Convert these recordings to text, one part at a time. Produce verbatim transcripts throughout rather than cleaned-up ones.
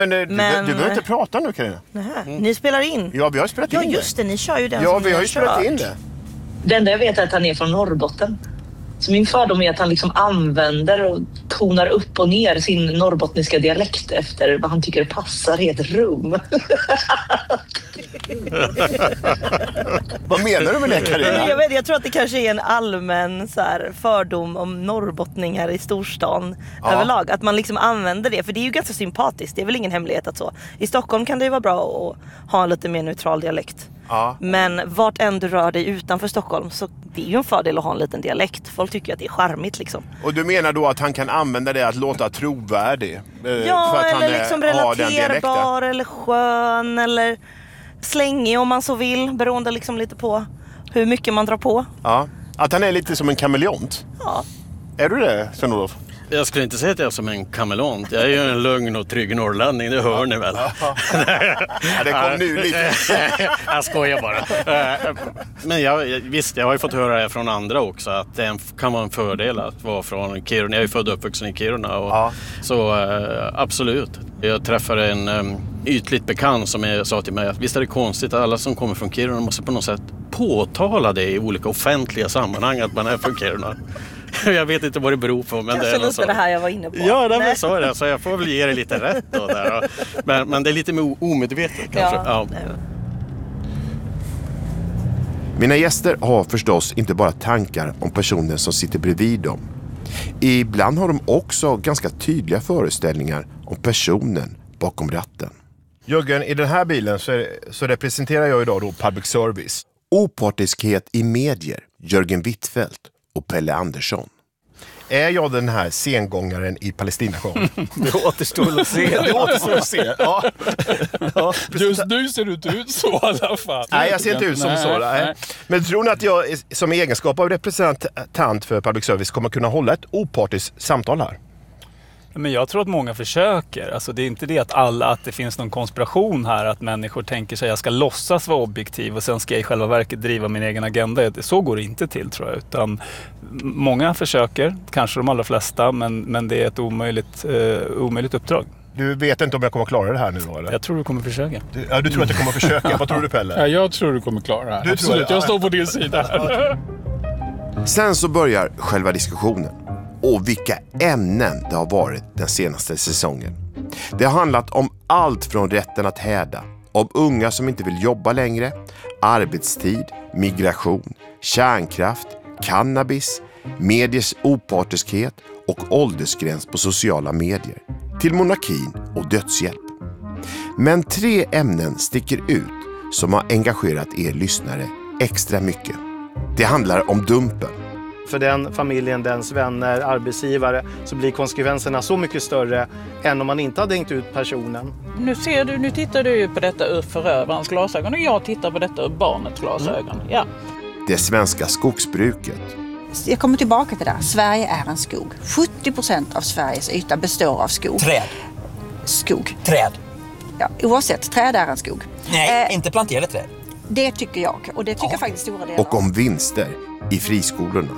Men, du, Men du behöver inte prata nu, Carina. Mm. Ni spelar in? Ja, vi har spelat ja, in det. Ja, just det. Ni kör ju den Ja, som vi har ju spelat kört. in det. Det enda jag vet är att han är från Norrbotten. Så min fördom är att han liksom använder och tonar upp och ner sin norrbottniska dialekt efter vad han tycker passar i ett rum. Vad menar du med det, Carina? Jag, vet, jag tror att det kanske är en allmän så här, fördom om norrbottningar i storstan ja. överlag. Att man liksom använder det, för det är ju ganska sympatiskt. Det är väl ingen hemlighet att så. I Stockholm kan det ju vara bra att ha en lite mer neutral dialekt. Ja. Men vart än du rör dig utanför Stockholm så det är ju en fördel att ha en liten dialekt. Folk tycker att det är charmigt liksom. Och du menar då att han kan använda det att låta trovärdig? Eh, ja, för att eller han liksom har den relaterbar eller skön eller slängig om man så vill. Beroende liksom lite på hur mycket man drar på. Ja, att han är lite som en kameleont. Ja. Är du det, Sven-Olof? Jag skulle inte säga att jag är som en kameleont. Jag är ju en lugn och trygg norrlänning, det hör ni väl. Ja, det kom nu lite. Jag skojar bara. Men jag, visst, jag har ju fått höra det från andra också att det kan vara en fördel att vara från Kiruna. Jag är ju född och uppvuxen i Kiruna. Och ja. Så absolut. Jag träffade en um, ytligt bekant som är, sa till mig att visst är det konstigt att alla som kommer från Kiruna måste på något sätt påtala det i olika offentliga sammanhang att man är från Kiruna. Jag vet inte vad det beror på. Men kanske det är lite så. Det här jag var inne på. Ja, det var så det. Så jag får väl ge det lite rätt då där. Men, men det är lite mer omedvetet kanske. Ja. Ja. Mina gäster har förstås inte bara tankar om personer som sitter bredvid dem. Ibland har de också ganska tydliga föreställningar om personen bakom ratten. Jörgen, i den här bilen så, är, så representerar jag idag då public service. Opartiskhet i medier, Jörgen Wittfeldt och Pelle Andersson. Är jag den här sengångaren i Palestinashowen? Det återstår att se. Det återstår att se, ja. Ja. Just nu ser du inte ut så i alla fall. Nej, jag ser inte ut som nej, så. Nej. Nej. Men tror ni att jag som egenskap av representant för public service kommer kunna hålla ett opartiskt samtal här? Men jag tror att många försöker. Alltså det är inte det att alla att det finns någon konspiration här att människor tänker sig att jag ska låtsas vara objektiv och sen ska jag i själva verket driva min egen agenda. Så går det inte till tror jag. Utan många försöker, kanske de allra flesta, men, men det är ett omöjligt, uh, omöjligt uppdrag. Du vet inte om jag kommer klara det här nu då, eller? Jag tror du kommer försöka. Du, ja, du tror att jag kommer försöka. Vad tror du, Pelle? Ja, jag tror du kommer klara det här. Du Absolut, tror jag står på din sida här. Sen så börjar själva diskussionen. Och vilka ämnen det har varit den senaste säsongen. Det har handlat om allt från rätten att häda, om unga som inte vill jobba längre, arbetstid, migration, kärnkraft, cannabis, mediers opartiskhet och åldersgräns på sociala medier, till monarkin och dödshjälp. Men tre ämnen sticker ut som har engagerat er lyssnare extra mycket. Det handlar om dumpen. För den familjen, dens vänner, arbetsgivare så blir konsekvenserna så mycket större än om man inte hade hängt ut personen. Nu ser du, nu tittar du ju på detta ur förövarens glasögon och jag tittar på detta ur barnets glasögon. Mm. Ja. Det svenska skogsbruket. Jag kommer tillbaka till det här. Sverige är en skog. sjuttio procent av Sveriges yta består av skog. Träd. Skog. Träd. Ja, oavsett, träd är en skog. Nej, eh, inte planterade träd. Det tycker jag och det tycker ja. faktiskt stora delar. Och om vinster i friskolorna.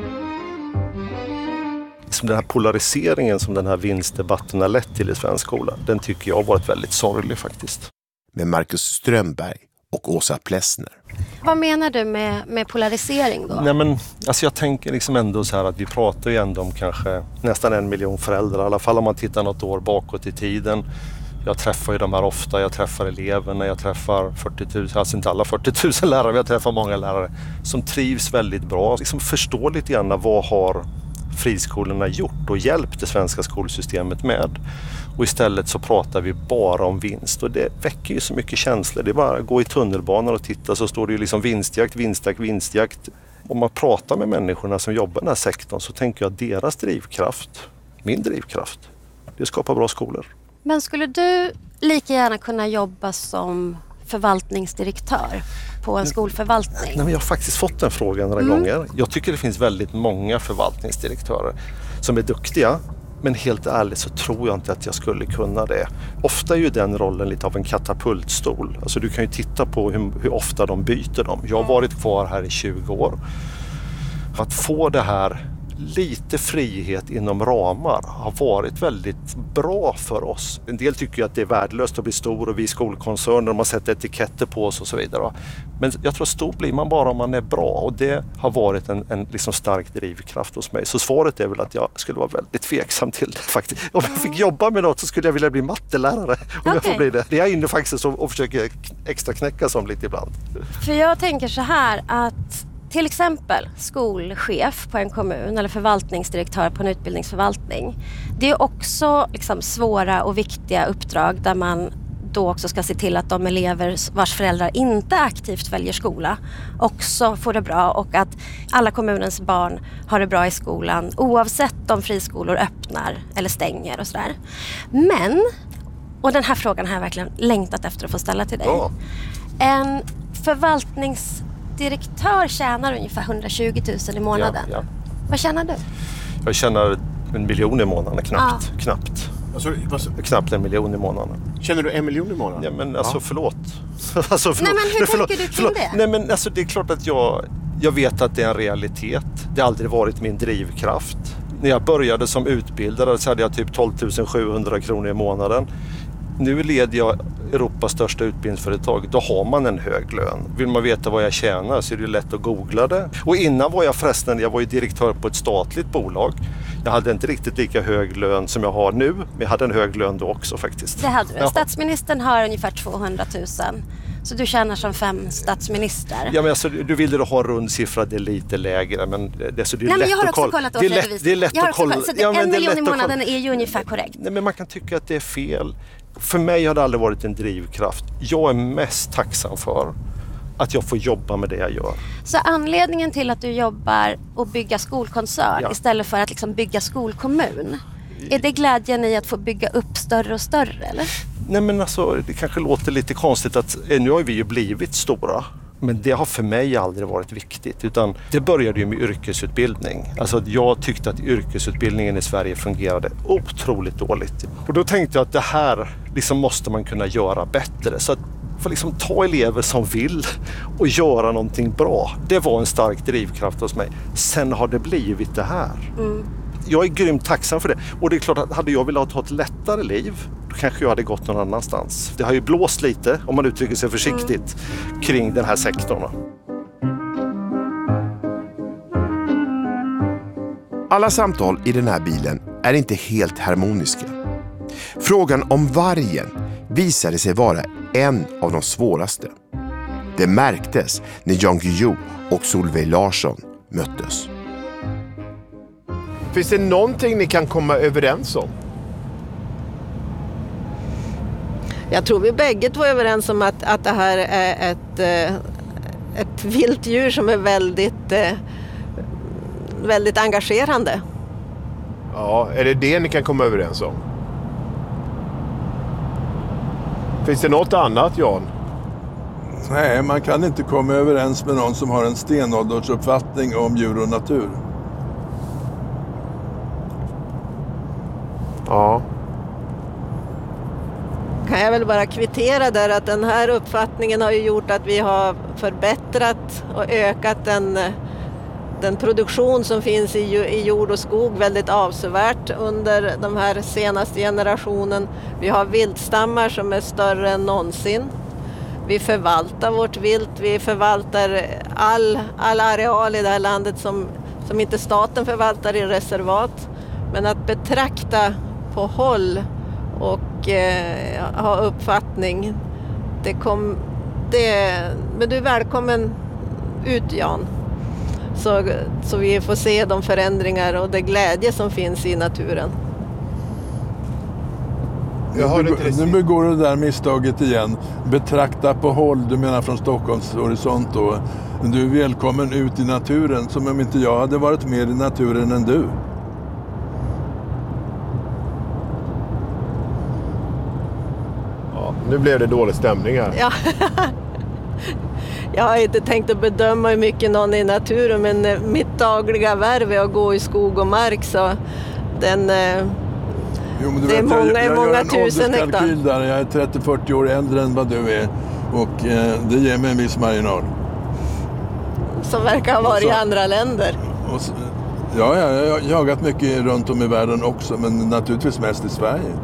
Som den här polariseringen som den här vinstdebatten har lett till i svensk skola, den tycker jag har varit väldigt sorglig faktiskt. Med Marcus Strömberg och Åsa Plessner. Vad menar du med, med polarisering då? Nej men, alltså jag tänker liksom ändå så här att vi pratar ju ändå om kanske nästan en miljon föräldrar, i alla fall om man tittar något år bakåt i tiden. Jag träffar ju de här ofta, jag träffar eleverna, jag träffar fyrtio tusen, alltså inte alla fyrtio tusen lärare, jag träffar många lärare som trivs väldigt bra. Liksom förstår lite grann vad har friskolorna gjort och hjälpt det svenska skolsystemet med. Och istället så pratar vi bara om vinst och det väcker ju så mycket känslor. Det är bara att gå i tunnelbanan och titta så står det ju liksom vinstjakt, vinstjakt, vinstjakt. Om man pratar med människorna som jobbar i den här sektorn så tänker jag att deras drivkraft, min drivkraft, det skapar bra skolor. Men skulle du lika gärna kunna jobba som förvaltningsdirektör på en skolförvaltning? Nej, men jag har faktiskt fått den frågan några mm. gånger. Jag tycker det finns väldigt många förvaltningsdirektörer som är duktiga. Men helt ärligt så tror jag inte att jag skulle kunna det. Ofta är ju den rollen lite av en katapultstol. Alltså du kan ju titta på hur, hur ofta de byter dem. Jag har varit kvar här i tjugo år. Att få det här lite frihet inom ramar har varit väldigt bra för oss. En del tycker ju att det är värdelöst att bli stor och vi skolkoncerner, de har sett etiketter på oss och så vidare. Men jag tror stor blir man bara om man är bra, och det har varit en, en liksom stark drivkraft hos mig. Så svaret är väl att jag skulle vara väldigt tveksam till det faktiskt. Om jag fick jobba med något så skulle jag vilja bli mattelärare. Om okay. jag får bli det. Det är jag inne faktiskt och, och försöker extra knäcka som lite ibland. För jag tänker så här att till exempel skolchef på en kommun eller förvaltningsdirektör på en utbildningsförvaltning. Det är också liksom svåra och viktiga uppdrag där man då också ska se till att de elever vars föräldrar inte aktivt väljer skola också får det bra, och att alla kommunens barn har det bra i skolan oavsett om friskolor öppnar eller stänger och sådär. Men, och den här frågan har jag verkligen längtat efter att få ställa till dig. Ja. En förvaltnings direktör tjänar ungefär hundratjugo tusen i månaden. Ja, ja. Vad tjänar du? Jag tjänar en miljon i månaden, knappt. Ja. knappt. Alltså, alltså, knappt en miljon i månaden. Känner du en miljon i månaden? Ja, men alltså ja. förlåt. alltså, förlåt. Nej, men hur Nej, förlåt. tänker du kring förlåt. det? Nej, men alltså det är klart att jag, jag vet att det är en realitet. Det har aldrig varit min drivkraft. När jag började som utbildare så hade jag typ tolv tusen sjuhundra kronor i månaden. Nu leder jag Europas största utbildningsföretag. Då har man en hög lön. Vill man veta vad jag tjänar så är det lätt att googla det. Och innan var jag förresten, jag var ju direktör på ett statligt bolag. Jag hade inte riktigt lika hög lön som jag har nu, men jag hade en hög lön då också faktiskt. Det hade du. Ja. Statsministern har ungefär tvåhundratusen. Så du tjänar som fem statsminister. Ja, men alltså, du ville ha en rund siffra, det är lite lägre. Men det, alltså, det är Nej, lätt men jag har att också kolla. kollat det är lätt, det är lätt att kolla. Så ja, en miljon i månaden månaden är ju ungefär korrekt. Nej, men man kan tycka att det är fel. För mig har det aldrig varit en drivkraft. Jag är mest tacksam för att jag får jobba med det jag gör. Så anledningen till att du jobbar och bygga skolkoncern Ja. istället för att liksom bygga skolkommun, är det glädjen i att få bygga upp större och större, eller? Nej, men alltså, det kanske låter lite konstigt att nu har vi ju blivit stora. Men det har för mig aldrig varit viktigt, utan det började ju med yrkesutbildning. Alltså jag tyckte att yrkesutbildningen i Sverige fungerade otroligt dåligt. Och då tänkte jag att det här liksom måste man kunna göra bättre. Så att få liksom ta elever som vill och göra någonting bra. Det var en stark drivkraft hos mig. Sen har det blivit det här. Mm. Jag är grymt tacksam för det. Och det är klart att hade jag velat ha ett lättare liv, då kanske jag hade gått någon annanstans. Det har ju blåst lite, om man uttrycker sig försiktigt, mm. kring den här sektorn. Alla samtal i den här bilen är inte helt harmoniska. Frågan om vargen visade sig vara en av de svåraste. Det märktes när Jan Guillou och Solveig Larsson möttes. Finns det någonting ni kan komma överens om? Jag tror vi bägge var överens om att, att det här är ett, ett vilt djur som är väldigt, väldigt engagerande. Ja, är det det ni kan komma överens om? Finns det något annat, Jan? Nej, man kan inte komma överens med någon som har en stenåldersuppfattning om djur och natur. Ja. Kan jag väl bara kvittera där att den här uppfattningen har ju gjort att vi har förbättrat och ökat den, den produktion som finns i, i jord och skog väldigt avsevärt under de här senaste generationen. Vi har viltstammar som är större än någonsin. Vi förvaltar vårt vilt, vi förvaltar all, all areal i det här landet som, som inte staten förvaltar i reservat. Men att betrakta på håll och eh, ha uppfattning, det kom, det, men du är välkommen ut, Jan. Så, så vi får se de förändringar och det glädje som finns i naturen. Jag nu, nu begår du det där misstaget igen. Betrakta på håll, du menar från Stockholms horisont då. Du är välkommen ut i naturen, som om inte jag hade varit mer i naturen än du. Ja, nu blev det dålig stämning här. Ja. Jag har inte tänkt att bedöma hur mycket någon är i naturen, men mitt dagliga värv är att gå i skog och mark, så den... Jo, men du det är vet, många, jag, jag många gör en tusen hektar. Där. Jag är trettio till fyrtio år äldre än vad du är och eh, det ger mig en viss marginal. Som verkar ha varit så, i andra länder. Och så, Ja, ja, jag har jagat mycket runt om i världen också, men naturligtvis mest i Sverige.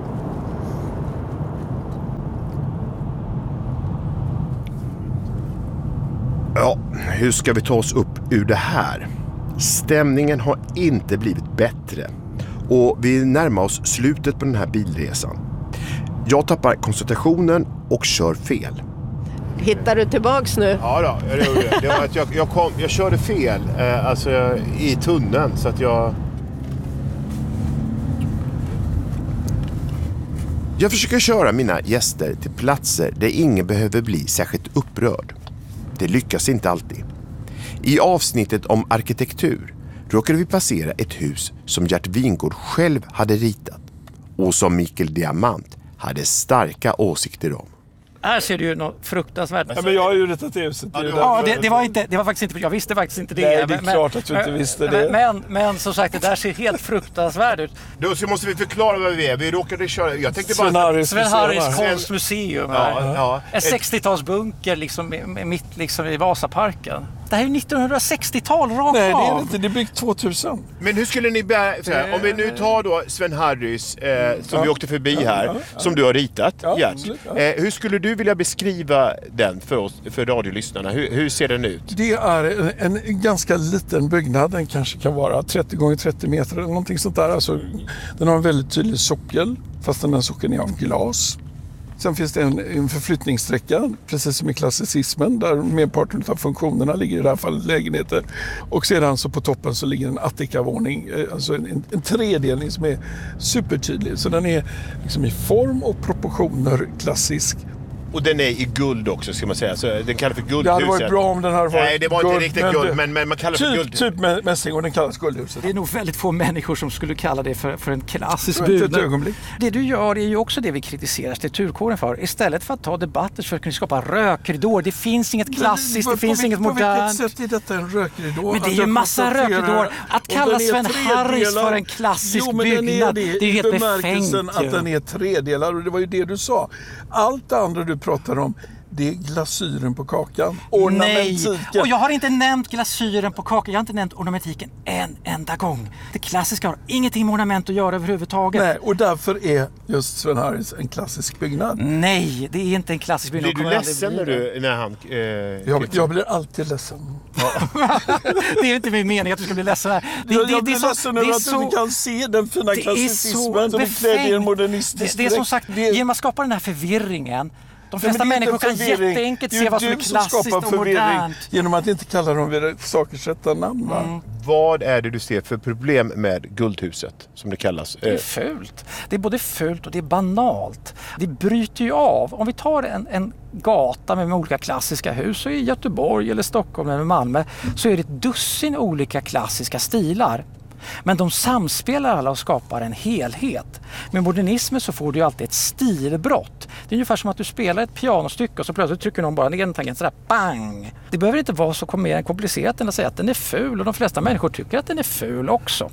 Ja, hur ska vi ta oss upp ur det här? Stämningen har inte blivit bättre och vi närmar oss slutet på den här bilresan. Jag tappar koncentrationen och kör fel. Hittar du tillbaks nu? Ja då, jag gjorde det. Det var att jag, jag, kom, jag körde fel eh, alltså, jag, i tunneln så att jag... Jag försöker köra mina gäster till platser där ingen behöver bli särskilt upprörd. Det lyckas inte alltid. I avsnittet om arkitektur råkade vi passera ett hus som Gert Wingårdh själv hade ritat och som Mikael Diamant hade starka åsikter om. Här ser du ju något fruktansvärt. Ja, men jag har ju ritat huset. Ja, ja det, det, var inte, det var faktiskt inte, jag visste faktiskt inte det. Nej, det är men, klart att du inte visste det. Men, men, men som sagt, det där ser helt fruktansvärt ut. Då så måste vi förklara vad vi är. Vi råkade köra, jag tänkte bara... Sven Harrys, Sven Harrys konstmuseum. Ja, ja. En sextiotalsbunker liksom, mitt liksom i Vasaparken. Det här är ju nittonhundrasextiotal rakt av. Nej, det är det inte. Det är byggt tvåtusen. Men hur skulle ni bära, så här, om vi nu tar då Sven Harrys eh, som ja. vi åkte förbi ja, här, ja, ja. som du har ritat, ja, Gert. absolut, ja. eh, hur skulle du vilja beskriva den för oss, för radiolyssnarna? Hur, hur ser den ut? Det är en, en ganska liten byggnad. Den kanske kan vara trettio gånger trettio meter eller någonting sånt där. Alltså, den har en väldigt tydlig sockel, fast den här sockeln är av glas. Sen finns det en, en förflyttningssträcka, precis som i klassicismen, där merparten av funktionerna ligger i det här fallet lägenheter. Och sedan så på toppen så ligger en attikavåning, alltså en, en, en tredelning som är supertydlig. Så den är liksom i form och proportioner klassisk. Och den är i guld också, ska man säga. Så den kallas för Guldhuset. Det hade varit bra om den här var Nej, det var guld, inte riktigt men guld, men, men man kallar det typ, för guld. Typ mässing, och den kallas Guldhuset. Det är nog väldigt få människor som skulle kalla det för, för en klassisk Inte ett byggnad. ögonblick. Det du gör är ju också det vi kritiserar arkitekturkåren för. Istället för att ta debatter så försöker ni skapa rökridåer. Det finns inget klassiskt, Men, det finns på, inget på modernt. På vilket sätt är detta en rökridå? Men det är ju en massa rökridåer. Att kalla Sven Harrys för en klassisk jo, men byggnad, det, det är ju helt bemärkelsen befängt. Att den är tredelad, och det var ju det du sa. Allt det andra du pratar om, det är glasyren på kakan. Ornamentiken. Nej, och jag har inte nämnt glasyren på kakan. Jag har inte nämnt ornamentiken en enda gång. Det klassiska har ingenting med ornament att göra överhuvudtaget. Nej, och därför är just Sven Harrys en klassisk byggnad. Nej, det är inte en klassisk byggnad. Blir du ledsen när, du, när han... Eh, jag, jag blir alltid ledsen. Ja. Det är inte min mening att du ska bli ledsen här. Det, jag, det, jag det, blir det ledsen så, över att så, du inte kan se den fina klassicismen som är klädd i en modernistisk det, det är som sagt, det, genom att skapa den här förvirringen. De flesta ja, människor kan förvirring. jätteenkelt se vad som är klassiskt och modernt. Genom att inte kalla dem vid sakers rätta namn. Mm. Vad är det du ser för problem med Guldhuset, som det kallas? Det är fult. Det är både fult och det är banalt. Det bryter ju av. Om vi tar en, en gata med olika klassiska hus, så i Göteborg eller Stockholm eller Malmö, så är det ett dussin olika klassiska stilar. Men de samspelar alla och skapar en helhet. Med modernismen så får du ju alltid ett stilbrott. Det är ungefär som att du spelar ett pianostycke och så plötsligt trycker någon bara ner en tangent sådär, bang! Det behöver inte vara så mer komplicerat än att säga att den är ful, och de flesta människor tycker att den är ful också.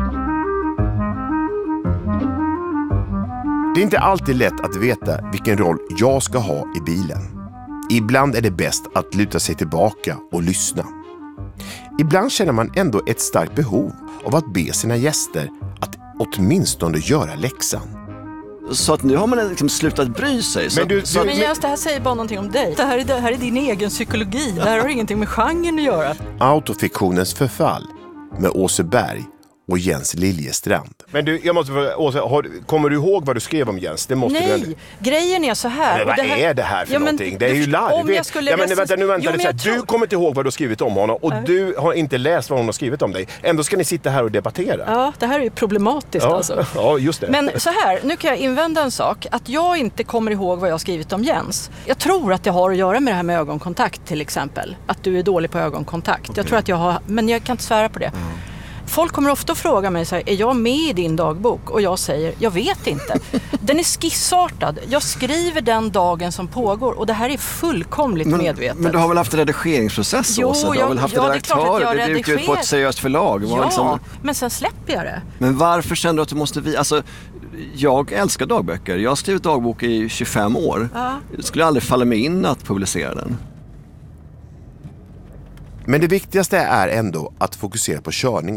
Det är inte alltid lätt att veta vilken roll jag ska ha i bilen. Ibland är det bäst att luta sig tillbaka och lyssna. Ibland känner man ändå ett starkt behov av att be sina gäster att åtminstone göra läxan. Så att nu har man liksom slutat bry sig. Så men du, att, så att, men just det här säger bara någonting om dig. Det här är, det här är din egen psykologi. Det här har ingenting med genren att göra. Autofiktionens förfall med Åse Berg och Jens Liljestrand. Men du, jag måste fråga, Åsa, har, kommer du ihåg vad du skrev om Jens? Det måste Nej, du... grejen är så här. Men vad det här... är det här för ja, men, någonting? Det är ju larvigt. Jag skulle ja, men, recens... vänta, nu vänta, jo, du, tror... du kommer inte ihåg vad du har skrivit om honom och äh. du har inte läst vad hon har skrivit om dig. Ändå ska ni sitta här och debattera. Ja, det här är ju problematiskt ja. alltså. Ja, just det. Men så här, nu kan jag invända en sak. Att jag inte kommer ihåg vad jag har skrivit om Jens. Jag tror att det har att göra med det här med ögonkontakt till exempel. Att du är dålig på ögonkontakt. Okay. Jag tror att jag har, men jag kan inte svära på det. Mm. Folk kommer ofta att fråga mig så här, är jag med i din dagbok? Och jag säger, jag vet inte. Den är skissartad. Jag skriver den dagen som pågår och det här är fullkomligt men, medvetet. Men du har väl haft en redigeringsprocess? Jo, så? Du har väl haft ja, en redaktör? Det är rediger... ut på ett seriöst förlag. Ja, liksom... men sen släpper jag det. Men varför känner du att du måste... Vi... Alltså, jag älskar dagböcker. Jag har skrivit dagbok i tjugofem år. Ja. Det skulle aldrig falla mig in att publicera den. Men det viktigaste är ändå att fokusera på körningen.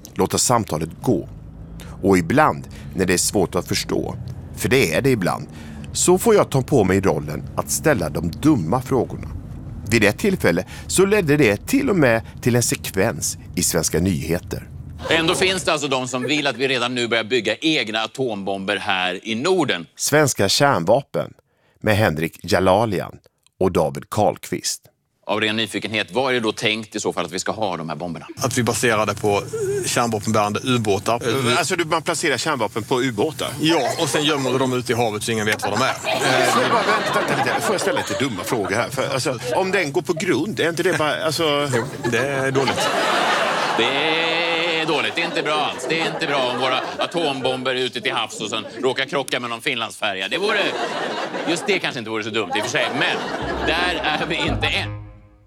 låta samtalet gå. Och ibland, när det är svårt att förstå, för det är det ibland, så får jag ta på mig rollen att ställa de dumma frågorna. Vid ett tillfälle så ledde det till och med till en sekvens i Svenska nyheter. Ändå finns det alltså de som vill att vi redan nu börjar bygga egna atombomber här i Norden. Svenska kärnvapen med Henrik Jalalian och David Karlqvist. Av ren nyfikenhet, vad är det då tänkt i så fall att vi ska ha de här bomberna? Att vi baserar det på kärnvapenbärande ubåtar. Alltså du man placerar kärnvapen på ubåtar? Ja, och sen gömmer de ut i havet så ingen vet vad de är. Får jag, bara, vänta, vänta, vänta. Får jag ställa lite dumma frågor här? För, alltså, om den går på grund, är inte det bara... Alltså... Jo, det är dåligt. Det är dåligt, det är inte bra alls. Det är inte bra om våra atombomber är ute till havs och sen råkar krocka med någon Finlandsfärja. Det vore... Just det kanske inte vore så dumt i och för sig, men där är vi inte än.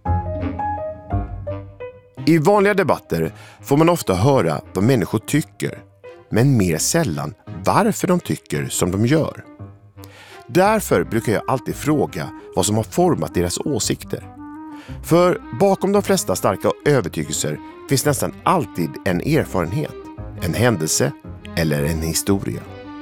I vanliga debatter får man ofta höra vad människor tycker, men mer sällan varför de tycker som de gör. Därför brukar jag alltid fråga vad som har format deras åsikter. För bakom de flesta starka övertygelser finns nästan alltid en erfarenhet, en händelse eller en historia.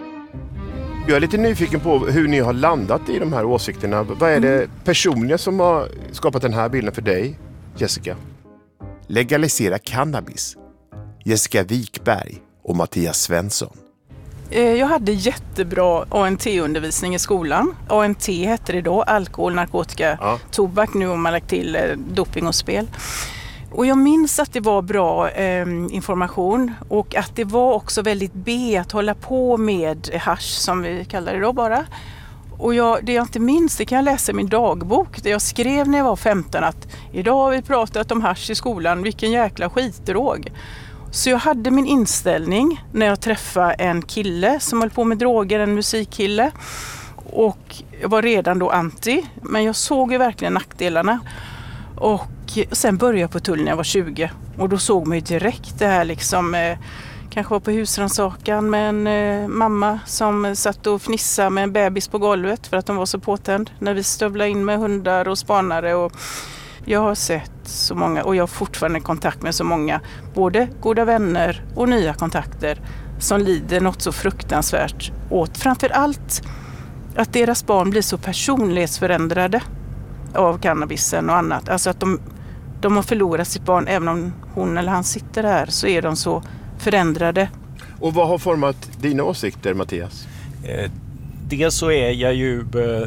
Jag är lite nyfiken på hur ni har landat i de här åsikterna. Vad är det personligen som har skapat den här bilden för dig, Jessica? Legalisera cannabis. Jessica Wikberg och Mattias Svensson. Jag hade jättebra A N T-undervisning i skolan. A N T hette det då, alkohol, narkotika, ja. tobak. Nu har man lagt till doping och spel. Och jag minns att det var bra eh, information och att det var också väldigt B att hålla på med hasch som vi kallar det då bara. Och jag, det jag inte minns, det kan jag läsa i min dagbok där jag skrev när jag var femton att idag har vi pratat om hasch i skolan, vilken jäkla skitdrog. Så jag hade min inställning när jag träffade en kille som höll på med droger, en musikkille. Och jag var redan då anti, men jag såg ju verkligen nackdelarna. Och sen började jag på tullen när jag var tjugo. Och då såg man ju direkt det här liksom... Eh, kanske var på husrannsakan med en eh, mamma som satt och fnissade med en bebis på golvet för att de var så påtänd. När vi stövlade in med hundar och spanare. Och jag har sett så många och jag har fortfarande kontakt med så många. Både goda vänner och nya kontakter som lider något så fruktansvärt åt. Framför allt att deras barn blir så personlighetsförändrade av cannabisen och annat. Alltså att de, de har förlorat sitt barn även om hon eller han sitter där så är de så förändrade. Och vad har format dina åsikter, Mattias? Eh, dels så är jag ju eh,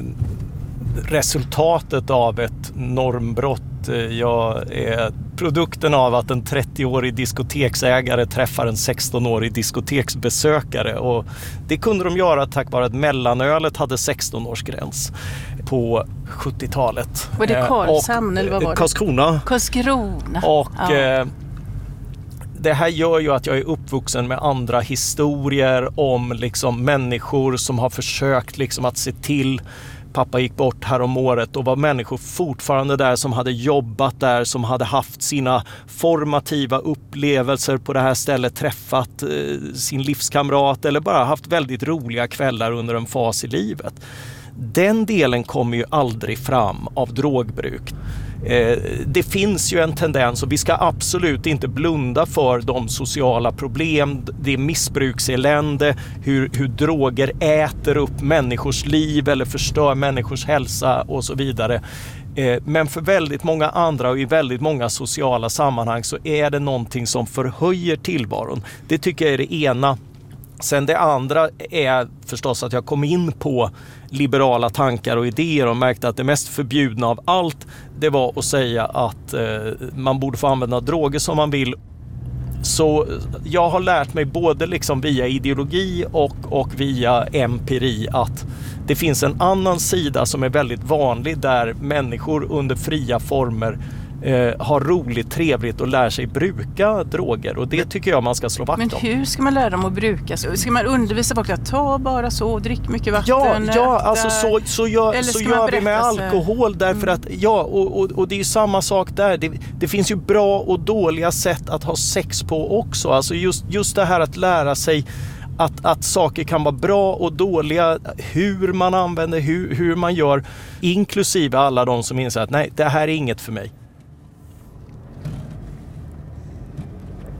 resultatet av ett normbrott. Jag är produkten av att en trettioårig diskoteksägare träffar en sextonårig diskoteksbesökare. Och det kunde de göra tack vare att mellanölet hade sexton-årsgräns på sjuttiotalet. Var det Karlshamn eller vad var det? Karlskrona. Karlskrona. Och... Ja. Eh, Det här gör ju att jag är uppvuxen med andra historier om liksom människor som har försökt liksom att se till. Pappa gick bort här om året och var människor fortfarande där som hade jobbat där, som hade haft sina formativa upplevelser på det här stället, träffat eh, sin livskamrat eller bara haft väldigt roliga kvällar under en fas i livet. Den delen kommer ju aldrig fram av drogbruk. Eh, det finns ju en tendens och vi ska absolut inte blunda för de sociala problem, det missbrukselände, hur, hur droger äter upp människors liv eller förstör människors hälsa och så vidare. Eh, men för väldigt många andra och i väldigt många sociala sammanhang så är det någonting som förhöjer tillvaron. Det tycker jag är det ena. Sen det andra är förstås att jag kom in på liberala tankar och idéer och märkte att det mest förbjudna av allt det var att säga att eh, man borde få använda droger som man vill. Så jag har lärt mig både liksom via ideologi och, och via empiri att det finns en annan sida som är väldigt vanlig där människor under fria former Eh, har roligt, trevligt och lär sig bruka droger och det tycker jag man ska slå vakt om. Men hur ska man lära dem att bruka? Ska man undervisa folk att ta bara så, drick mycket vatten? Ja, ja alltså så, så gör, så gör vi med alkohol därför att, ja och, och, och det är ju samma sak där. Det, det finns ju bra och dåliga sätt att ha sex på också. Alltså just, just det här att lära sig Att, att saker kan vara bra och dåliga, hur man använder, hur, hur man gör, inklusive alla de som inser att nej, det här är inget för mig.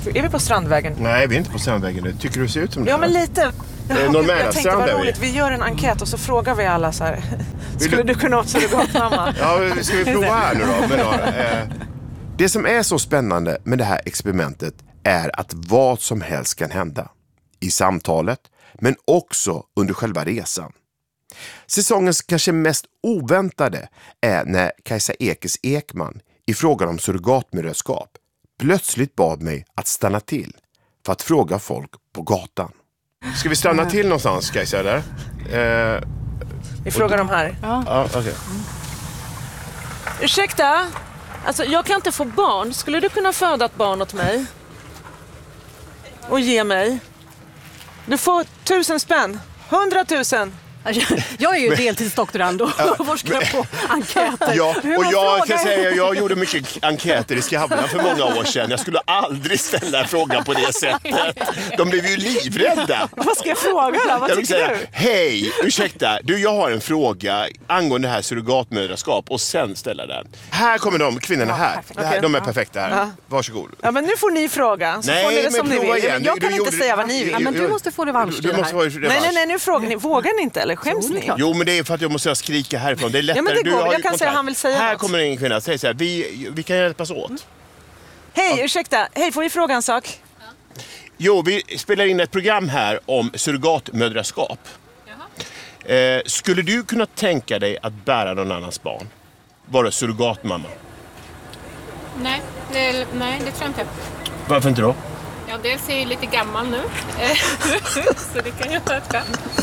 Är vi på Strandvägen? Nej, vi är inte på Strandvägen. Det tycker du ser ut som det? Ja, men lite. Eh, Norr jag tänkte vad roligt. Vi gör en enkät och så frågar vi alla så här. Skulle du kunna vara surrogatmamma? Ja, ska vi prova här nu då? Men, eh, det som är så spännande med det här experimentet är att vad som helst kan hända. I samtalet, men också under själva resan. Säsongens kanske mest oväntade är när Kajsa Ekis Ekman i frågan om surrogatmödraskap plötsligt bad mig att stanna till för att fråga folk på gatan. Ska vi stanna till någonstans, Kajsa, eller? Eh, vi frågar dem här. Ja, ja okej. Okay. Ursäkta, alltså jag kan inte få barn. Skulle du kunna föda ett barn åt mig? Och ge mig? Du får tusen spänn. Hundratusen. Jag är ju deltidsdoktorand och var ska jag få enkäter? Ja, och jag kan säga jag gjorde mycket enkäter i Skavlan för många år sedan. Jag skulle aldrig ställa en fråga på det sättet. De blev ju livrädda. Vad ska jag fråga då? Vad jag vill tycker säga, du? Hej, ursäkta. Du, jag har en fråga angående det här surrogatmödraskap och sen ställa den. Här kommer de kvinnorna här. Det här de är perfekta här. Ja. Varsågod. Ja, men nu får ni fråga. Så nej, får ni det som ni vill. Igen. Jag du, kan du inte gjorde... säga vad ni vill. Ja, men du måste få revansch. Du, du måste få revansch. Nej, nej, nej, nu frågar ni. Vågar ni inte eller skäms ni? Jo, men det är för att jag måste skrika härifrån. Det är lättare. Ja, men det går. Du har jag kan kontakt. säga han vill säga Här något. kommer en kvinna. Säg så här, vi, vi kan hjälpas åt. Mm. Hej, ja. ursäkta. Hej, får vi fråga en sak? Ja. Jo, vi spelar in ett program här om surrogatmödraskap. Eh, skulle du kunna tänka dig att bära någon annans barn? Vara surrogatmamma? Nej, det, nej, det tror jag inte. Varför inte då? Ja, dels är jag lite gammal nu. Så det kan jag sköta.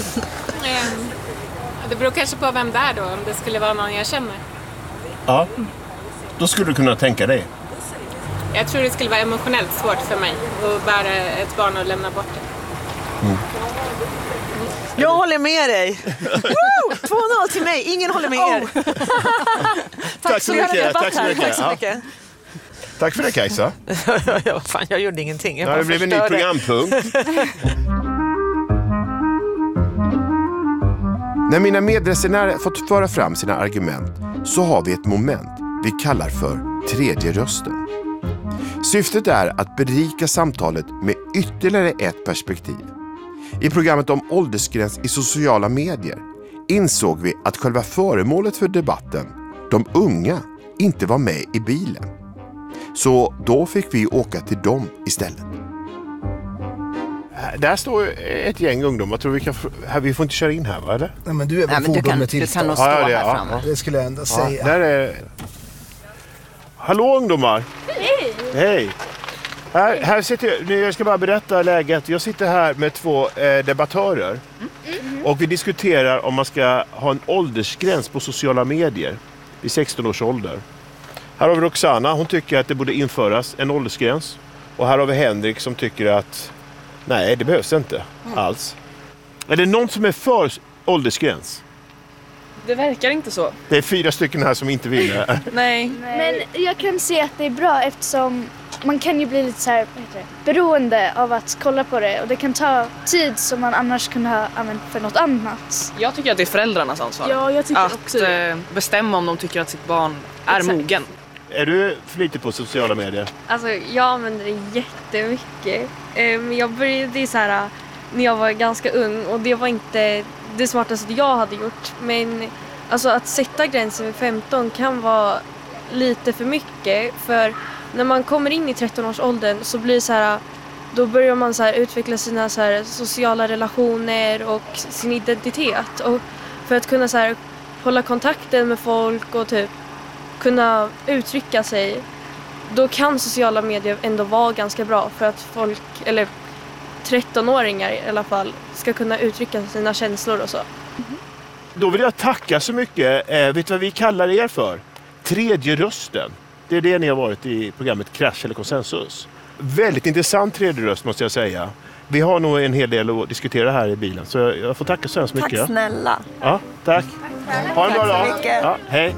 Det beror kanske på vem det är då, om det skulle vara någon jag känner. Ja, då skulle du kunna tänka dig. Jag tror det skulle vara emotionellt svårt för mig att bära ett barn och lämna bort det. Mm. Jag håller med dig. två noll till mig, ingen håller med er. Oh. Tack så mycket. Tack så mycket. Tack så mycket. Ja. Tack för det, Kajsa. Ja, fan, jag gjorde ingenting. Jag ja, det blev en ny programpunkt. När mina medresenärer fått föra fram sina argument så har vi ett moment vi kallar för tredje rösten. Syftet är att berika samtalet med ytterligare ett perspektiv. I programmet om åldersgräns i sociala medier insåg vi att själva föremålet för debatten, de unga, inte var med i bilen. Så då fick vi åka till dem istället. Där står ett gäng ungdomar. Tror vi kan här, vi får inte köra in här, va, eller? Nej, men du är väl fordon med tillstånd. Du kan nog stå ja, det, här ja, framme. Ja. Det skulle jag ändå säga. Ja, där är... Hallå ungdomar! Hej! Hej! Här, här sitter jag, jag ska bara berätta läget. Jag sitter här med två eh, debattörer. Mm. Mm. Och vi diskuterar om man ska ha en åldersgräns på sociala medier vid sexton års ålder. Här har vi Roxana, hon tycker att det borde införas en åldersgräns. Och här har vi Henrik som tycker att nej, det behövs inte mm. alls. Är det någon som är för åldersgräns? Det verkar inte så. Det är fyra stycken här som inte vill det. Nej. Men jag kan se att det är bra eftersom man kan ju bli lite så här, vad heter det, beroende av att kolla på det. Och det kan ta tid som man annars kunde ha använt för något annat. Jag tycker att det är föräldrarnas ansvar. Ja, jag tycker att också det. Att bestämma om de tycker att sitt barn är Exakt. mogen. Är du flitig på sociala medier? Alltså jag använder det jättemycket. Men jag började så här när jag var ganska ung och det var inte det smartaste jag hade gjort. Men alltså att sätta gränsen vid femton kan vara lite för mycket. För när man kommer in i tretton-årsåldern så blir det så här, då börjar man så här utveckla sina så här sociala relationer och sin identitet. Och för att kunna så här hålla kontakten med folk och typ kunna uttrycka sig, då kan sociala medier ändå vara ganska bra för att folk, eller tretton-åringar i alla fall, ska kunna uttrycka sina känslor och så. Mm. Då vill jag tacka så mycket. Eh, vet du vad vi kallar er för? Tredje rösten. Det är det ni har varit i programmet Krasch eller Konsensus. Väldigt intressant tredje röst måste jag säga. Vi har nog en hel del att diskutera här i bilen, så jag får tacka så hemskt mycket. Tack snälla. Ja, tack. tack ha en bra dag. Ja, hej.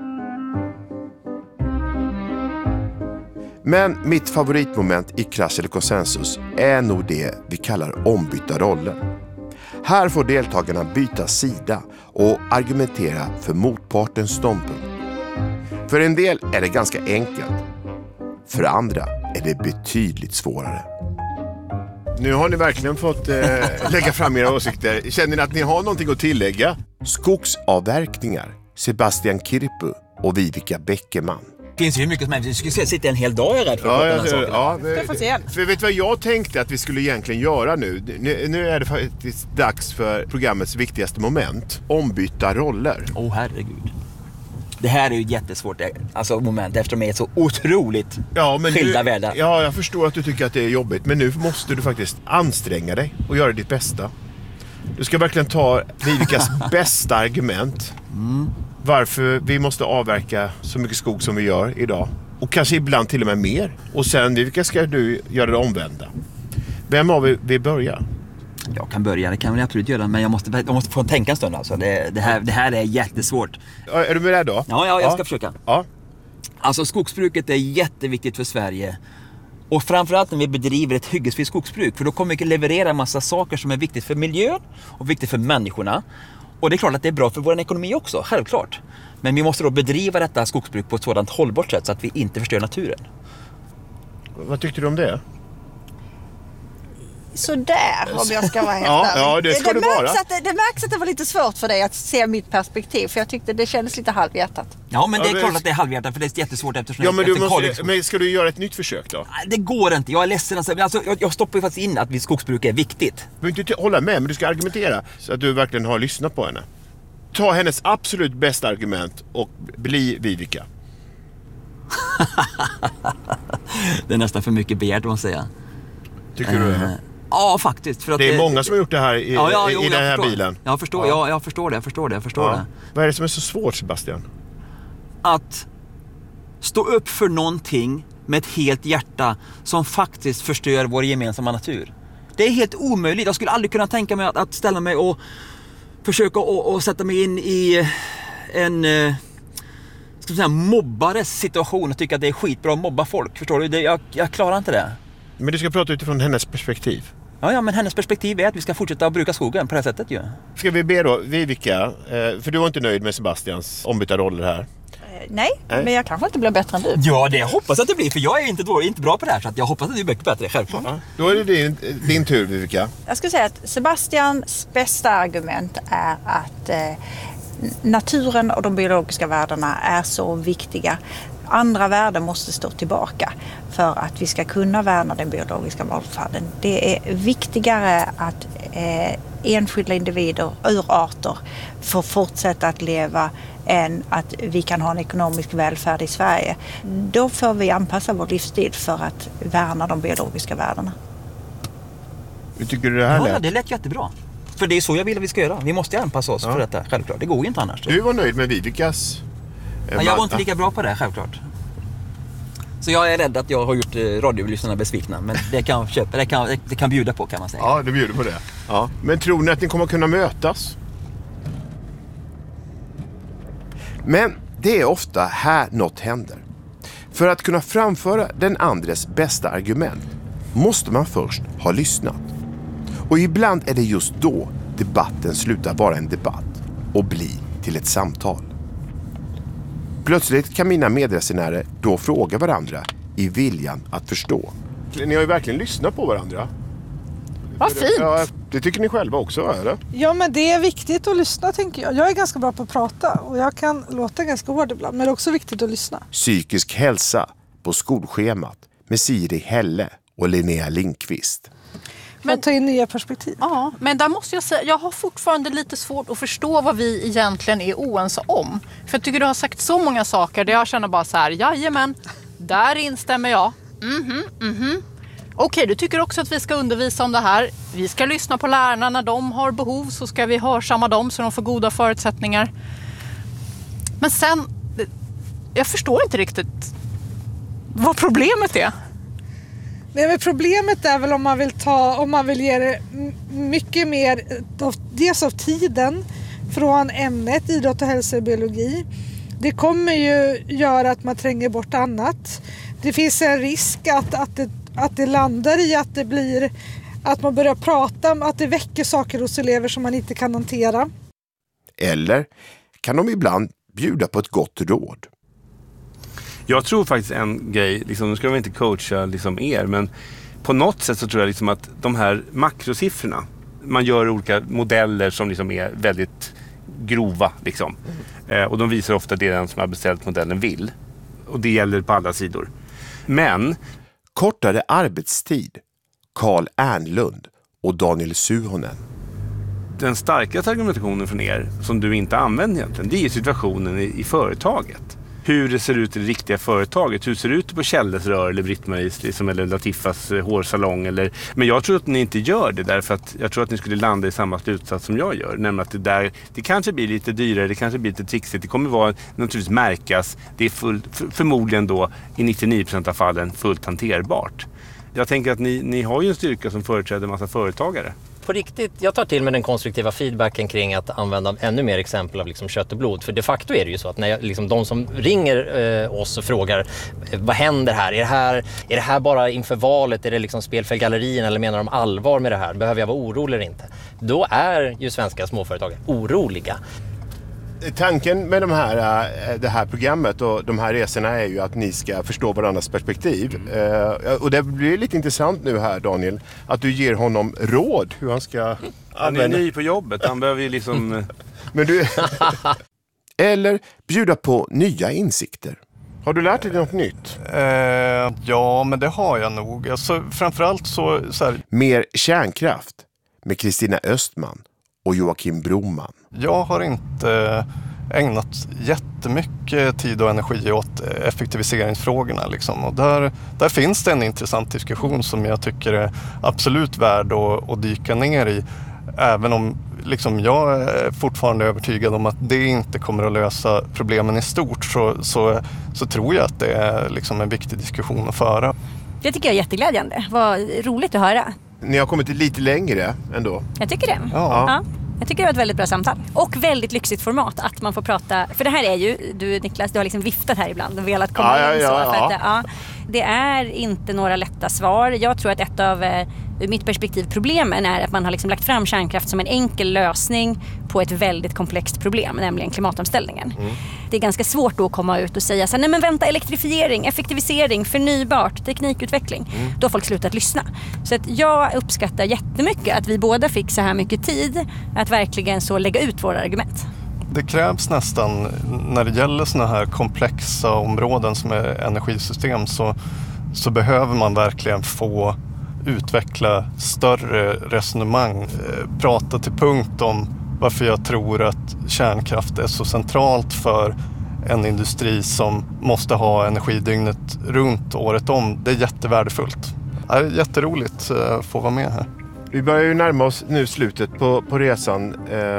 Men mitt favoritmoment i Krasch eller Konsensus är nog det vi kallar ombytta roller. Här får deltagarna byta sida och argumentera för motpartens ståndpunkt. För en del är det ganska enkelt. För andra är det betydligt svårare. Nu har ni verkligen fått eh, lägga fram era åsikter. Känner ni att ni har någonting att tillägga? Skogsavverkningar, Sebastian Kirpu och Vivica Bäckerman. Det finns ju mycket som helst. Vi skulle sitta en hel dag rädd för ja, att prata ja, den ja, för, för vet du vad jag tänkte att vi skulle egentligen göra nu? Nu, nu är det faktiskt dags för programmets viktigaste moment. Ombytta roller. Åh oh, herregud. Det här är ju ett jättesvårt alltså, moment eftersom de är så otroligt ja, men skilda du, världar. Ja, jag förstår att du tycker att det är jobbigt. Men nu måste du faktiskt anstränga dig och göra ditt bästa. Du ska verkligen ta Vivicas bästa argument. Mm. Varför vi måste avverka så mycket skog som vi gör idag. Och kanske ibland till och med mer. Och sen, Vivica, ska du göra det omvända. Vem av er vill börja? Jag kan börja, det kan jag absolut göra. Men jag måste, jag måste få tänka en stund. Alltså. Det, det, här, det här är jättesvårt. Är du beredd då? Ja, ja jag ska ja. försöka. Ja. Alltså skogsbruket är jätteviktigt för Sverige. Och framförallt när vi bedriver ett hyggesfritt skogsbruk. För då kommer vi leverera en massa saker som är viktigt för miljön och viktigt för människorna. Och det är klart att det är bra för vår ekonomi också, självklart. Men vi måste då bedriva detta skogsbruk på ett sådant hållbart sätt så att vi inte förstör naturen. Vad tyckte du om det? Så där, om jag ska vara helt ja, ja, det ska det, du vara. Märks att, det, det märks att det var lite svårt för dig att se mitt perspektiv. För jag tyckte det kändes lite halvhjärtat. Ja, men det är ja, klart att det är halvhjärtat för det är jättesvårt eftersom... Ja, men, du måste, liksom. men ska du göra ett nytt försök då? Det går inte, jag är ledsen. Alltså, jag, jag stoppar ju faktiskt in att skogsbruk är viktigt. Du behöver inte hålla med, men du ska argumentera så att du verkligen har lyssnat på henne. Ta hennes absolut bästa argument och bli Vivica. Det är nästan för mycket begärt, vad man säga. Tycker du det? Ja, faktiskt. För att det är det, många som har gjort det här i, ja, ja, i, jo, i den här förstår. bilen. Jag förstår, ja. jag, jag förstår det, jag förstår det, jag förstår ja. det. Vad är det som är så svårt, Sebastian? Att stå upp för någonting med ett helt hjärta som faktiskt förstör vår gemensamma natur. Det är helt omöjligt. Jag skulle aldrig kunna tänka mig att, att ställa mig och försöka och, och sätta mig in i en eh, ska säga, mobbares situation och tycka att det är skitbra att mobba folk. Förstår du? Det, jag, jag klarar inte det. Men du ska prata utifrån hennes perspektiv. Ja, ja, men hennes perspektiv är att vi ska fortsätta att bruka skogen på det här sättet ju. Ska vi be då, Vivica, för du var inte nöjd med Sebastians ombytta roller här. Nej, Nej, men jag kanske inte blir bättre än du. Ja, det jag hoppas att det blir, för jag är inte, dålig, inte bra på det här så att jag hoppas att du blir bättre, självklart. Ja, då är det din, din tur, Vivica. Jag skulle säga att Sebastians bästa argument är att eh, naturen och de biologiska värdena är så viktiga. Andra värden måste stå tillbaka för att vi ska kunna värna den biologiska mångfalden. Det är viktigare att eh, enskilda individer, urarter, får fortsätta att leva än att vi kan ha en ekonomisk välfärd i Sverige. Då får vi anpassa vår livsstil för att värna de biologiska värdena. Hur tycker du det här lät? Ja, det lät jättebra. För det är så jag vill att vi ska göra. Vi måste anpassa oss ja. för detta, självklart. Det går ju inte annars. Du var nöjd med Vivicas... Eh, ja, jag var inte lika bra på det, självklart. Så jag är rädd att jag har gjort eh, radiolyssnarna besvikna. Men det kan köpa, det kan, det kan bjuda på, kan man säga. Ja, det bjuder på det. Ja. Men tror ni att ni kommer kunna mötas? Men det är ofta här något händer. För att kunna framföra den andres bästa argument måste man först ha lyssnat. Och ibland är det just då debatten slutar vara en debatt och bli till ett samtal. Plötsligt kan mina medresenärer då fråga varandra i viljan att förstå. Ni har ju verkligen lyssnat på varandra. Vad fint! Ja, det tycker ni själva också, eller? Ja, men det är viktigt att lyssna, tänker jag. Jag är ganska bra på att prata och jag kan låta ganska hård ibland, men det är också viktigt att lyssna. Psykisk hälsa på skolschemat med Siri Helle och Linnea Lindqvist. Men ta in nya perspektiv. Ja, men där måste jag säga, jag har fortfarande lite svårt att förstå vad vi egentligen är oense om. För jag tycker du har sagt så många saker där jag känner bara så här, jajamän, där instämmer jag. Mhm, mhm. Okej, du tycker också att vi ska undervisa om det här. Vi ska lyssna på lärarna när de har behov, så ska vi hörsamma dem så de får goda förutsättningar. Men sen, jag förstår inte riktigt vad problemet är. Nej, men problemet är väl om man vill ta, om man vill ge det mycket mer av, dels av tiden från ämnet idrott och hälsa och biologi. Det kommer ju göra att man tränger bort annat. Det finns en risk att, att, det, att det landar i att det blir att man börjar prata, att det väcker saker hos elever som man inte kan hantera. Eller kan de ibland bjuda på ett gott råd? Jag tror faktiskt en grej, liksom, nu ska vi inte coacha liksom er, men på något sätt så tror jag liksom att de här makrosiffrorna, man gör olika modeller som liksom är väldigt grova liksom. Mm. Eh, och de visar ofta det den som har beställt modellen vill. Och det gäller på alla sidor. Men kortare arbetstid, Carl Ernlund och Daniel Suhonen. Den starkaste argumentationen från er som du inte använder egentligen, det är situationen i, i företaget. Hur det ser ut i det riktiga företaget. Hur ser det ut på Kjelles rör eller Britt-Maries liksom, eller Latifas eh, hårsalong. Eller... Men jag tror att ni inte gör det därför att jag tror att ni skulle landa i samma slutsats som jag gör. Nämligen att det där, det kanske blir lite dyrare, det kanske blir lite trixigt. Det kommer vara naturligtvis märkas. Det är full, för, förmodligen då i nittionio procent av fallen fullt hanterbart. Jag tänker att ni, ni har ju en styrka som företräder en massa företagare. På riktigt, jag tar till med den konstruktiva feedbacken kring att använda ännu mer exempel av liksom kött och blod. För de facto är det ju så att när jag, liksom, de som ringer eh, oss och frågar eh, vad händer här? Är det här, är det här bara inför valet? Är det liksom spel för gallerien eller menar de allvar med det här? Behöver jag vara orolig eller inte? Då är ju svenska småföretag oroliga. Tanken med de här, det här programmet och de här resorna är ju att ni ska förstå varandras perspektiv. Mm. Och det blir lite intressant nu här, Daniel, att du ger honom råd hur han ska Han är ny på jobbet, han behöver ju liksom... Men du... Eller bjuda på nya insikter. Har du lärt dig något nytt? Eh, ja, men det har jag nog. Alltså, framförallt så... så här... Mer kärnkraft med Kristina Östman och Joakim Broman. Jag har inte ägnat jättemycket tid och energi åt effektiviseringsfrågorna. Liksom. Och där, där finns det en intressant diskussion som jag tycker är absolut värd att, att dyka ner i. Även om liksom, jag är fortfarande övertygad om att det inte kommer att lösa problemen i stort så, så, så tror jag att det är liksom en viktig diskussion att föra. Det tycker jag är jätteglädjande. Vad roligt att höra. Ni har kommit lite längre ändå. Jag tycker det. Ja. Ja. Jag tycker det var ett väldigt bra samtal. Och väldigt lyxigt format att man får prata. För det här är ju, du Niklas, du har liksom viftat här ibland och velat komma ja, in ja, så. Ja, för ja. att, ja, det är inte några lätta svar. Jag tror att ett av, ur mitt perspektiv, problemen är att man har liksom lagt fram kärnkraft som en enkel lösning på ett väldigt komplext problem, nämligen klimatomställningen. Mm. Det är ganska svårt då att komma ut och säga så här, nej men vänta, elektrifiering, effektivisering, förnybart, teknikutveckling. Mm. Då har folk slutat lyssna. Så att jag uppskattar jättemycket att vi båda fick så här mycket tid att verkligen så lägga ut våra argument. Det krävs nästan, när det gäller såna här komplexa områden som är energisystem, så, så behöver man verkligen få utveckla större resonemang. Prata till punkt om varför jag tror att kärnkraft är så centralt för en industri som måste ha energidygnet runt året om. Det är jättevärdefullt. Det är jätteroligt att få vara med här. Vi börjar ju närma oss nu slutet på, på resan.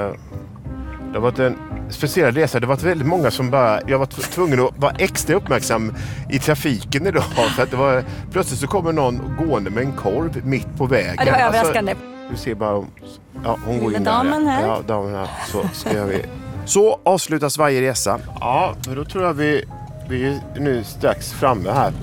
Det har varit en speciell resa. Det har varit väldigt många som bara... Jag var tvungen att vara extra uppmärksam i trafiken idag. För att det var, plötsligt så kommer någon gående med en korv mitt på vägen. Ja, det var överraskande. Alltså, du ser bara... Ja, hon går in damen där. här. Ja, damen här. Så ska jag vi... Så avslutas varje resa. Ja, men då tror jag vi, vi är nu strax framme här.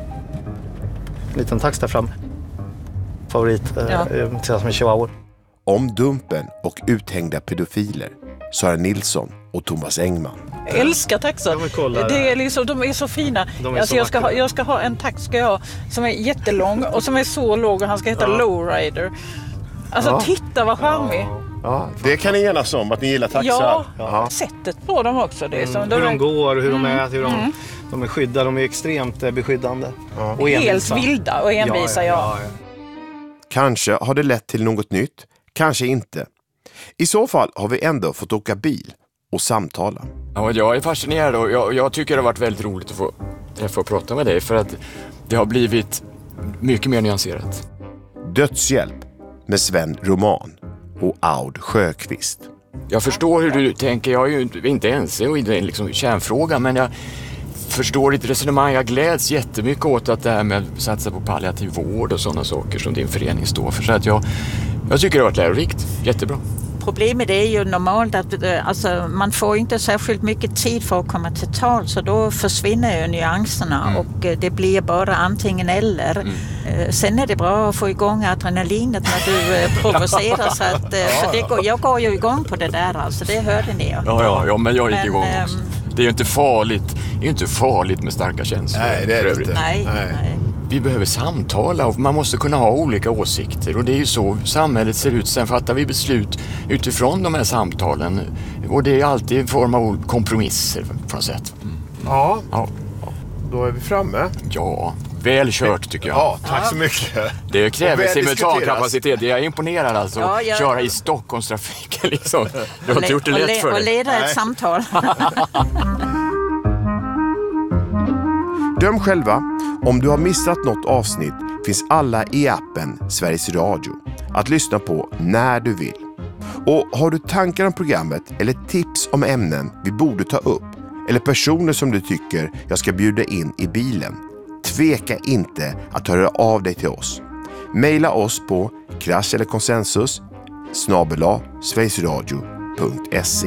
En liten tax där fram. Favorit ja. eh, tillsammans med chihuahua. Om Dumpen och uthängda pedofiler. Sara Nilsson och Thomas Engman. Jag älskar taxar. Det är liksom, de är så fina. De är alltså så jag, ska ha, jag ska ha en tax ska jag ha, som är jättelång och som är så låg och han ska heta ja. Lowrider. Alltså ja. Titta vad charmig. Ja. Ja, det kan ni enas om att ni gillar taxar. Ja, ja. Sättet på dem också. Det är som mm. de hur de är... går, hur mm. de äter, hur de, mm. de är skyddade. De är extremt beskyddande. Ja. Och helt vilda och envisa, ja. ja. ja. Kanske har det lett till något nytt, kanske inte. I så fall har vi ändå fått åka bil och samtala. Ja, jag är fascinerad och jag, jag tycker det har varit väldigt roligt att få träffa och prata med dig för att det har blivit mycket mer nyanserat. Dödshjälp med Sven Roman och Aud Sjöqvist. Jag förstår hur du tänker, jag är ju inte ens i den liksom kärnfrågan, men jag förstår ditt resonemang. Jag gläds jättemycket åt att det här med att satsa på palliativ vård och sådana saker som din förening står för. Så att jag, jag tycker det har varit lärorikt. Jättebra. Problemet är ju normalt att alltså, man får inte särskilt mycket tid för att komma till tal, så då försvinner ju nyanserna mm. och det blir bara antingen eller. Mm. Sen är det bra att få igång adrenalinet när du provocerar så att, för det går, jag går ju igång på det där, alltså det hörde ni ju. Ja, ja, ja, men jag gick men, igång också. Det är ju inte farligt, det är ju inte farligt med starka känslor. Nej, det är det inte. Nej, nej. Vi behöver samtala och man måste kunna ha olika åsikter och det är ju så samhället ser ut. Sen fattar vi beslut utifrån de här samtalen och det är alltid en form av kompromisser på något sätt. Mm. Ja. ja, då är vi framme. Ja, väl kört tycker jag. Ja, tack så mycket. Det kräver simultankapacitet. Jag är imponerad alltså. Ja, jag... Köra i Stockholmstrafiken liksom. Du har inte gjort det lätt för dig. Och leda ett samtal. Döm själva. Om du har missat något avsnitt finns alla i appen Sveriges Radio att lyssna på när du vill. Och har du tankar om programmet eller tips om ämnen vi borde ta upp eller personer som du tycker jag ska bjuda in i bilen, tveka inte att höra av dig till oss. Maila oss på krasch eller konsensus snabel-a sverigesradio punkt se.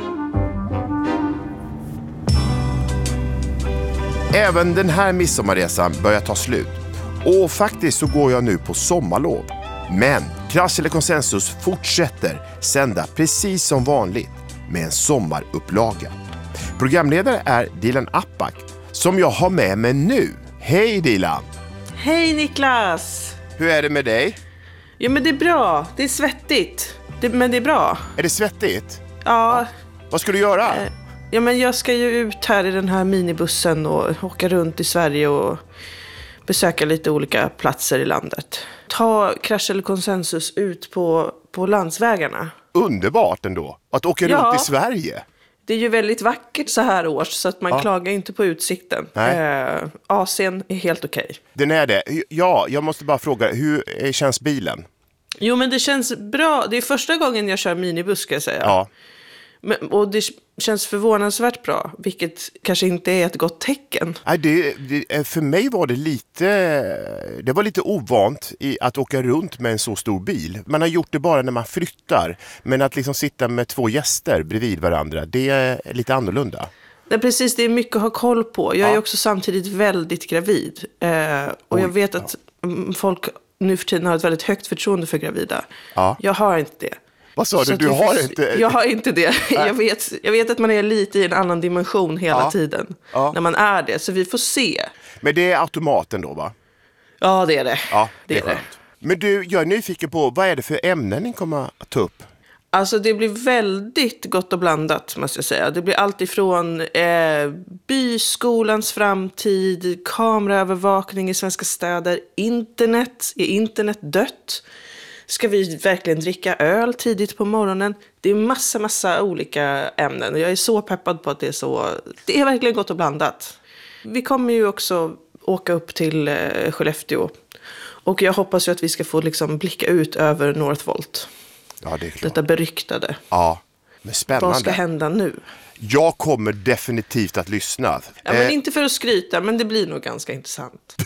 Även den här midsommarresan börjar ta slut. Och faktiskt så går jag nu på sommarlov. Men Krasch eller konsensus fortsätter sända precis som vanligt med en sommarupplaga. Programledare är Dilan Apak som jag har med mig nu. Hej Dilan! Hej Niklas! Hur är det med dig? Ja men det är bra, det är svettigt. Det, men det är bra. Är det svettigt? Ja. Vad ska du göra? Ja men jag ska ju ut här i den här minibussen och åka runt i Sverige och besöka lite olika platser i landet. Ta Krasch eller konsensus ut på, på landsvägarna. Underbart ändå, att åka ja. runt i Sverige. Det är ju väldigt vackert så här års så att man ja. klagar inte på utsikten. Eh, Asien är helt okej. Okay. Den är det. Ja, jag måste bara fråga, hur känns bilen? Jo men det känns bra. Det är första gången jag kör minibuss ska jag säga. Ja. Men, och det känns förvånansvärt bra, vilket kanske inte är ett gott tecken. Nej, det, det, för mig var det lite det var lite ovant i att åka runt med en så stor bil. Man har gjort det bara när man flyttar, men att liksom sitta med två gäster bredvid varandra, det är lite annorlunda. Nej, precis, det är mycket att ha koll på. Jag är ja. också samtidigt väldigt gravid. Eh, och Oj, jag vet att ja. folk nu för tiden har ett väldigt högt förtroende för gravida. Ja. Jag har inte det. Vad sa du? Du har för... inte... Jag har inte det. Jag vet, jag vet att man är lite i en annan dimension hela ja. tiden. Ja. När man är det. Så vi får se. Men det är automaten då, va? Ja, det är det. Ja, det, det är, är det. Men du, jag är nyfiken på, vad är det för ämnen ni kommer att ta upp? Alltså det blir väldigt gott och blandat måste jag säga. Det blir allt ifrån eh, byskolans framtid, kameraövervakning i svenska städer, internet, är internet dött? Ska vi verkligen dricka öl tidigt på morgonen? Det är massa, massa olika ämnen. Och jag är så peppad på att det är så... Det är verkligen gott och blandat. Vi kommer ju också åka upp till eh, Skellefteå. Och jag hoppas ju att vi ska få liksom blicka ut över Northvolt. Ja, det är klart. Detta beryktade. Ja, men spännande. Vad ska hända nu? Jag kommer definitivt att lyssna. Ja, men inte för att skryta, men det blir nog ganska intressant.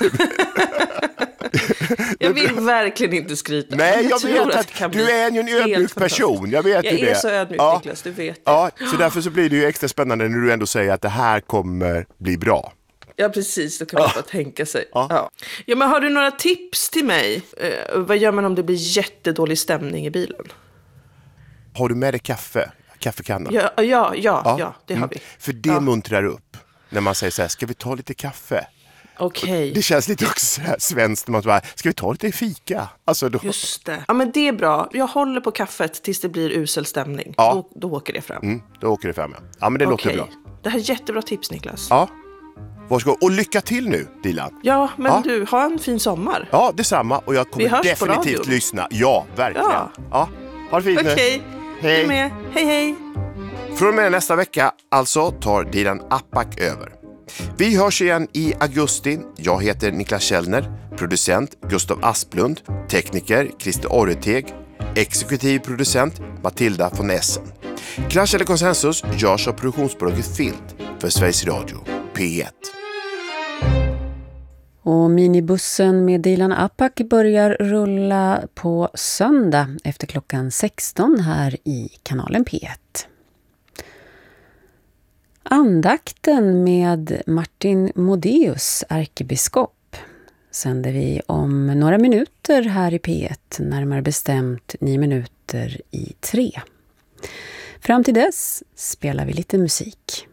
Jag vill verkligen inte skryta. Nej, jag, jag vet att, att du är en ödmjuk person. Jag vet jag ju det. är så ödmjuk, ja. Niklas, du vet det. Ja, så därför så blir det ju extra spännande när du ändå säger att det här kommer bli bra. Ja, precis. Då kan man bara tänka sig. Ja. Ja. Ja, men har du några tips till mig? Eh, vad gör man om det blir jättedålig stämning i bilen? Har du med dig kaffe? Kaffekanna? Ja, ja, ja, ja. ja det har vi. Mm. För det ja. muntrar upp när man säger så här, ska vi ta lite kaffe? Okej. Okay. Det känns lite också så här svenskt när man bara, ska vi ta lite fika? Alltså då... Just det. Ja, men det är bra. Jag håller på kaffet tills det blir usel stämning. Ja. Då, då åker det fram. Mm, då åker det fram, ja. Ja, men det okay. låter bra. Det här är jättebra tips, Niklas. Ja. Varsågod. Och lycka till nu, Dilan. Ja, men ja. du, ha en fin sommar. Ja, detsamma. Och jag kommer definitivt lyssna. Ja, verkligen. Ja. Ja. Ha det fint nu. Okej. Hej. Du med. Hej, hej. Från och med nästa vecka alltså tar Dilan Apak över. Vi hörs igen i augusti. Jag heter Niklas Källner, producent Gustav Asplund, tekniker Christer Orreteg, exekutiv producent Matilda von Essen. Krasch eller konsensus görs av produktionsbolaget Filt för Sveriges Radio P ett. Och minibussen med Dilan Apak börjar rulla på söndag efter klockan sexton här i kanalen P ett. Andakten med Martin Modéus, ärkebiskop, sänder vi om några minuter här i P ett, närmare bestämt nio minuter i tre. Fram till dess spelar vi lite musik.